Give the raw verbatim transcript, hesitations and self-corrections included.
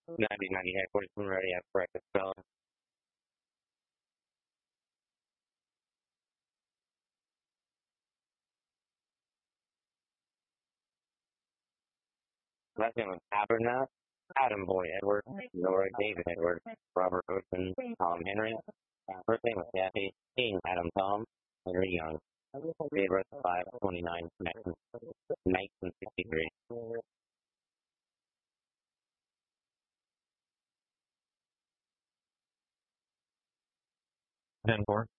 ninety ninety headquarters, when ready, have breakfast spelling. Last name was Abernathy, Adam Boy Edward, Laura David Edward, Robert Ocean, Tom Henry. First name was Kathy, Dean Adam Tom, Henry Young. Date of birth five twenty-nine, nineteen sixty-three. ten four.